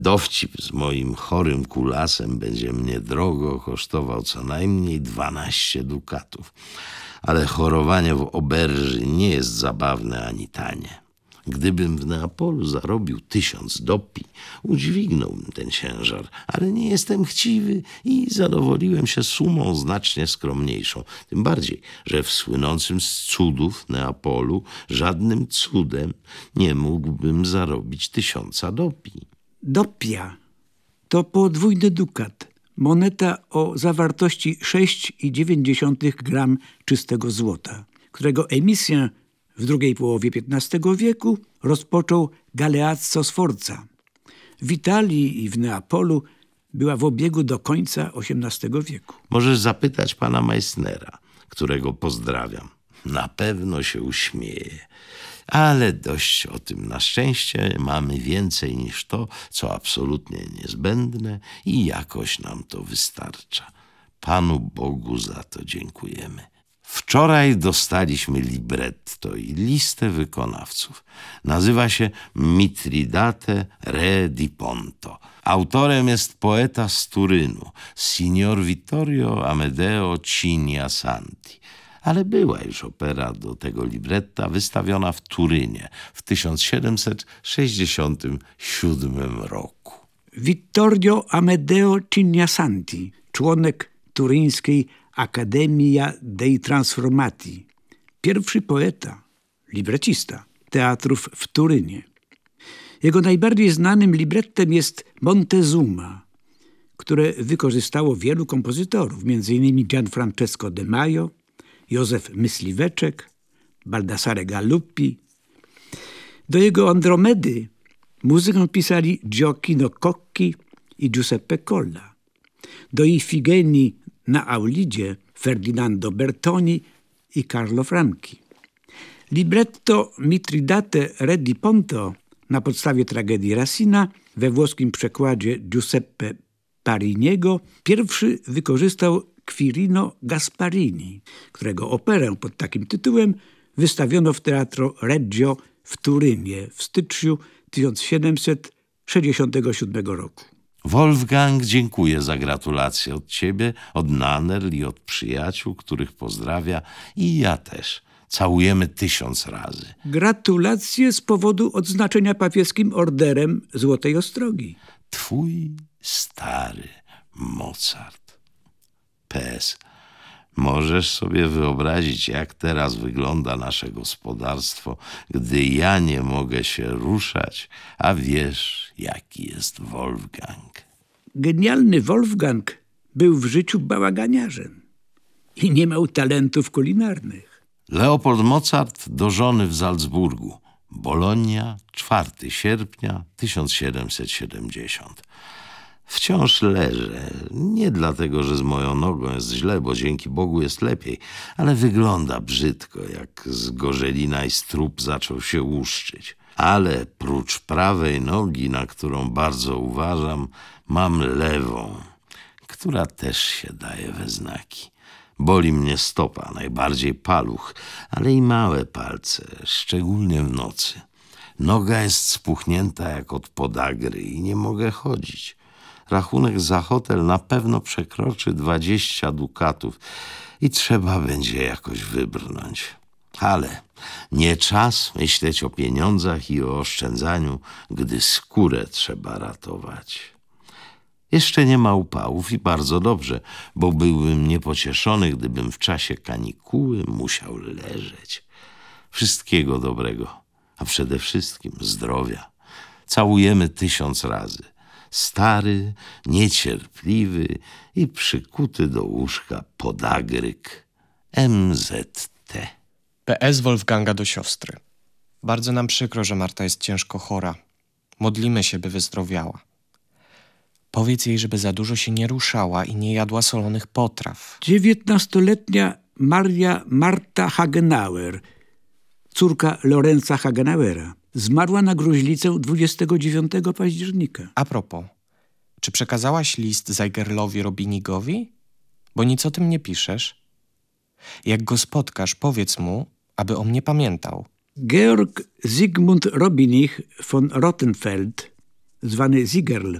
Dowcip z moim chorym kulasem będzie mnie drogo kosztował co najmniej 12 dukatów. Ale chorowanie w oberży nie jest zabawne ani tanie. Gdybym w Neapolu zarobił 1000 doppi, udźwignąłbym ten ciężar, ale nie jestem chciwy i zadowoliłem się sumą znacznie skromniejszą. Tym bardziej, że w słynącym z cudów Neapolu żadnym cudem nie mógłbym zarobić 1000 doppi. Doppia to podwójny dukat, moneta o zawartości 6,9 gram czystego złota, którego emisję w drugiej połowie XV wieku rozpoczął Galeazzo Sforza. W Italii i w Neapolu była w obiegu do końca XVIII wieku. Możesz zapytać pana Meissnera, którego pozdrawiam. Na pewno się uśmieje. Ale dość o tym. Na szczęście mamy więcej niż to, co absolutnie niezbędne i jakoś nam to wystarcza. Panu Bogu za to dziękujemy. Wczoraj dostaliśmy libretto i listę wykonawców. Nazywa się Mitridate Re di Ponto. Autorem jest poeta z Turynu, signor Vittorio Amedeo Ciniasanti. Ale była już opera do tego libretta wystawiona w Turynie w 1767 roku. Vittorio Amedeo Ciniasanti, członek turyńskiej Accademia dei Trasformati, pierwszy poeta, librecista teatrów w Turynie. Jego najbardziej znanym librettem jest Montezuma, które wykorzystało wielu kompozytorów, m.in. Gianfrancesco de Majo, Józef Myśliweczek, Baldassare Galuppi. Do jego Andromedy muzykę pisali Gioacchino Cocchi i Giuseppe Colla. Do Ifigenii na Aulidzie Ferdinando Bertoni i Carlo Franchi. Libretto Mitridate Re di Ponto na podstawie tragedii Racina we włoskim przekładzie Giuseppe Pariniego pierwszy wykorzystał Quirino Gasparini, którego operę pod takim tytułem wystawiono w Teatro Reggio w Turynie w styczniu 1767 roku. Wolfgang, dziękuję za gratulacje od ciebie, od Nanerl i od przyjaciół, których pozdrawia, i ja też. Całujemy 1000 razy. Gratulacje z powodu odznaczenia papieskim orderem Złotej Ostrogi. Twój stary Mozart. PS. Możesz sobie wyobrazić, jak teraz wygląda nasze gospodarstwo, gdy ja nie mogę się ruszać, a wiesz, jaki jest Wolfgang. Genialny Wolfgang był w życiu bałaganiarzem i nie miał talentów kulinarnych. Leopold Mozart do żony w Salzburgu. Bologna, 4 sierpnia 1770. Wciąż leżę. Nie dlatego, że z moją nogą jest źle, bo dzięki Bogu jest lepiej, ale wygląda brzydko, jak zgorzelina i strób zaczął się łuszczyć. Ale prócz prawej nogi, na którą bardzo uważam, mam lewą, która też się daje we znaki. Boli mnie stopa, najbardziej paluch, ale i małe palce, szczególnie w nocy. Noga jest spuchnięta jak od podagry i nie mogę chodzić. Rachunek za hotel na pewno przekroczy 20 dukatów i trzeba będzie jakoś wybrnąć. Ale nie czas myśleć o pieniądzach i o oszczędzaniu, gdy skórę trzeba ratować. Jeszcze nie ma upałów i bardzo dobrze, bo byłbym niepocieszony, gdybym w czasie kanikuły musiał leżeć. Wszystkiego dobrego, a przede wszystkim zdrowia. Całujemy 1000 razy. Stary, niecierpliwy i przykuty do łóżka podagryk MZT. PS Wolfganga do siostry. Bardzo nam przykro, że Marta jest ciężko chora. Modlimy się, by wyzdrowiała. Powiedz jej, żeby za dużo się nie ruszała i nie jadła solonych potraw. 19-letnia Maria Marta Hagenauer, córka Lorenza Hagenauera, zmarła na gruźlicę 29 października. A propos, czy przekazałaś list Zeigerlowi Robinigowi? Bo nic o tym nie piszesz. Jak go spotkasz, powiedz mu, aby o mnie pamiętał. Georg Zygmunt Robinich von Rottenfeld zwany Zigerl,